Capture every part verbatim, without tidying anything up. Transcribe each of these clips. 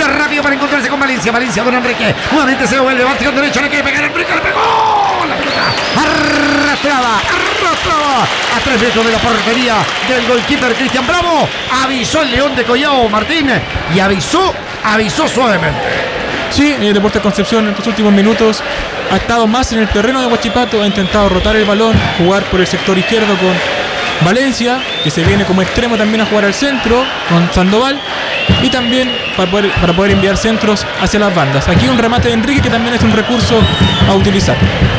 gira rápido para encontrarse con Valencia. Valencia, don Enrique, nuevamente se devuelve, bate con derecho, le quiere pegar Enrique, le pegó la pelota, arrastrada, arrastrada a tres metros de la portería del goalkeeper Cristian Bravo. Avisó el León de Collao Martín y avisó, avisó suavemente. Sí, el Deportes Concepción en estos últimos minutos ha estado más en el terreno de Huachipato, ha intentado rotar el balón, jugar por el sector izquierdo con Valencia, que se viene como extremo también a jugar al centro con Sandoval, y también para poder, para poder enviar centros hacia las bandas. Aquí un remate de Enrique que también es un recurso a utilizar.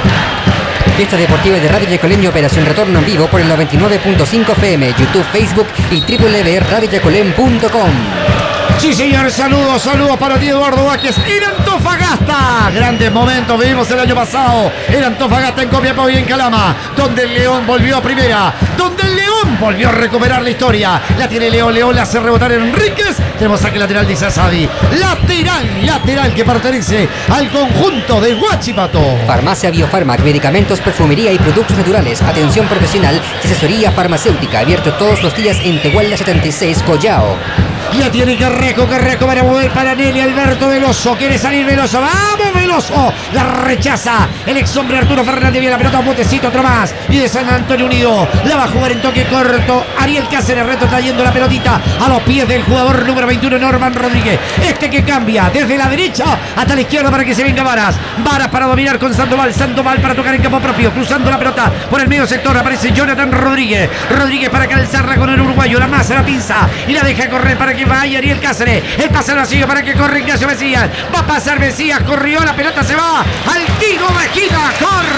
Fiesta deportiva de Radio Yacolén, Operación Retorno en vivo por el noventa y nueve punto cinco F M, YouTube, Facebook y doble u doble u doble u punto radio yacolén punto com. Sí, señor, saludos, saludos para ti, Eduardo Vázquez. En Antofagasta, grandes momentos vivimos el año pasado. En Antofagasta, en Copiapó y en Calama, donde el León volvió a primera, donde el León volvió a recuperar la historia. La tiene León, León la hace rebotar en Enríquez. Tenemos saque lateral, dice Asadi. Lateral, lateral que pertenece al conjunto de Huachipato. Farmacia Biofarmac, medicamentos, perfumería y productos naturales. Atención profesional y asesoría farmacéutica. Abierto todos los días en Tehuala setenta y seis, Collao. Ya tiene Carreco, Carreco para mover para Nelly Alberto Veloso. Quiere salir Veloso. ¡Vamos, Veloso! La rechaza el ex hombre Arturo Fernández. Viene la pelota, un botecito, otro más. Y de San Antonio Unido. La va a jugar en toque corto. Ariel Cáceres Reto trayendo la pelotita a los pies del jugador número veintiuno, Norman Rodríguez. Este que cambia desde la derecha hasta la izquierda para que se venga Varas. Varas para dominar con Sandoval. Sandoval para tocar en campo propio. Cruzando la pelota por el medio sector. Aparece Jonathan Rodríguez. Rodríguez para calzarla con el uruguayo. La masa, la pinza. Y la deja correr para que vaya Ariel Cáceres. El pase al vacío para que corre Ignacio Mesías. Va a pasar Mesías. Corrió. La pelota se va al tiro de esquina.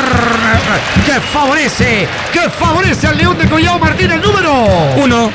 Corner. Que favorece. Que favorece al León de Collao Martín, el número uno.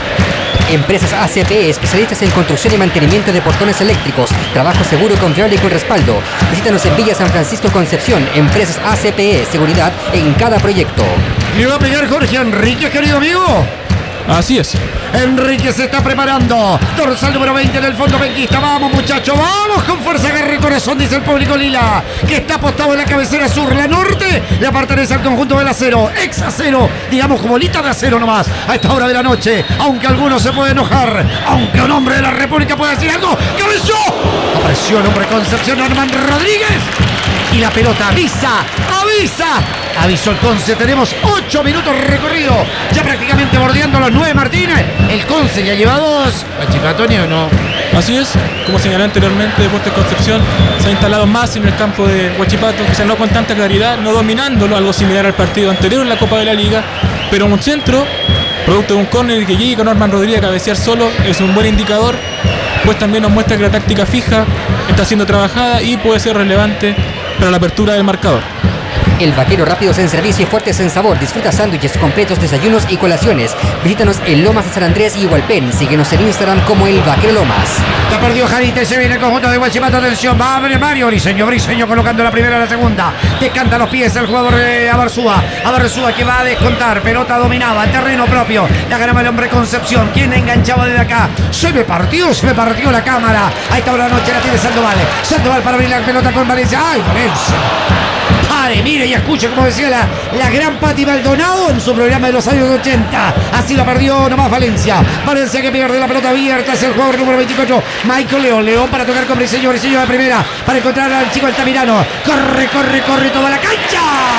Empresas A C P, especialistas en construcción y mantenimiento de portones eléctricos. Trabajo seguro, confiable y con respaldo. Visítanos en Villa San Francisco, Concepción. Empresas A C P, seguridad en cada proyecto. Le va a pegar Jorge Enríquez, querido amigo. Así es. Enrique se está preparando. Dorsal número veinte en el fondo penquista. Vamos, muchachos, vamos con fuerza, garra y corazón, dice el público lila, que está apostado en la cabecera sur. La norte le pertenece al conjunto del acero. Ex acero, digamos como lita de acero nomás, a esta hora de la noche. Aunque algunos se puede enojar, aunque un hombre de la República puede decir algo. ¡Cabezó! Apareció el hombre Concepción, Norman Rodríguez. Y la pelota avisa, avisa. Avisó el Conce, tenemos ocho minutos recorrido. Ya prácticamente bordeando los nueve, Martínez. El Conce ya lleva dos. ¿Huachipato o no? Así es, como señalé anteriormente, Deportes Concepción se ha instalado más en el campo de Huachipato, quizás no con tanta claridad, no dominándolo, algo similar al partido anterior en la Copa de la Liga, pero un centro, producto de un córner que llegue con Norman Rodríguez a cabecear solo, es un buen indicador, pues también nos muestra que la táctica fija está siendo trabajada y puede ser relevante para la apertura del marcador. El Vaquero, rápidos en servicio y fuertes en sabor. Disfruta sándwiches completos, desayunos y colaciones. Visítanos en Lomas de San Andrés y Hualpén. Síguenos en Instagram como El Vaquero Lomas. La perdió Jarita y se viene el conjunto de Huachipato. Atención, va a abrir Mario Briseño. Briseño colocando la primera y la segunda. Descanta los pies el jugador de Abarzúa. Abarzúa que va a descontar. Pelota dominada, terreno propio. La ganaba el hombre Concepción. ¿Quién enganchaba desde acá? Se me partió, se me partió la cámara. A esta hora de la noche la tiene Sandoval. Sandoval para abrir la pelota con Valencia. ¡Ay, Valencia! Pare, mire y escuche como decía la, la gran Pati Maldonado en su programa de los años ochenta. Así la perdió nomás Valencia. Valencia que pierde la pelota abierta hacia el jugador número veinticuatro, Michael León. León para tocar con Briseño. Briseño de primera para encontrar al chico Altamirano. Corre, corre, corre toda la cancha.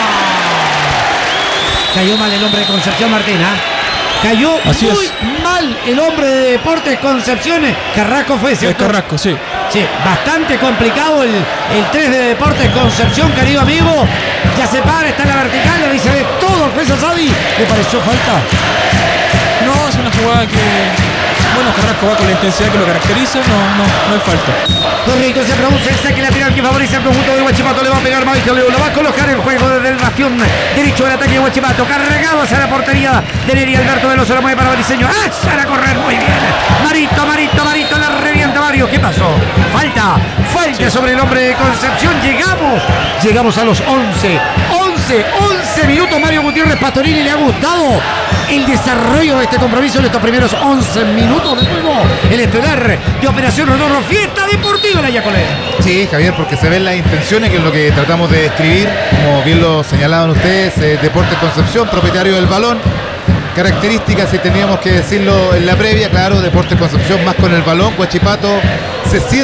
Cayó mal el hombre de Concepción, Martina. Cayó Así muy es. mal el hombre de Deportes Concepción. Carrasco fue, ¿cierto? Es Carrasco, sí. Sí, bastante complicado el, el tres de Deportes Concepción, querido amigo. Ya se para, está en la vertical, le dice de todo el juez Asadi. ¿Le pareció falta? No, es una jugada que... Bueno, Carrasco va con la intensidad que lo caracteriza, no, no, no es falta. Correcto, se produce el saque lateral que favorece al conjunto de Huachipato. Le va a pegar Michael León, lo va a colocar en juego desde el bastión derecho del ataque de Huachipato. Carregado hacia la portería de Neri Alberto Veloso, la mueve para Briseño. ¡Ah! Sale a correr muy bien. Marito, Marito, Marito, la revienta Mario. ¿Qué pasó? Falta, falta sí. Sobre el hombre de Concepción. Llegamos, llegamos a los once, once, once minutos. Mario Gutiérrez Pastorini, le ha gustado el desarrollo de este compromiso en estos primeros once minutos de juego. El estelar de Operación Retorno, fiesta deportiva en la Yacolén. Sí, Javier, porque se ven las intenciones, que es lo que tratamos de describir, como bien lo señalaban ustedes. eh, Deportes Concepción, propietario del balón. Características, si teníamos que decirlo en la previa, claro, Deportes Concepción más con el balón. Huachipato se siente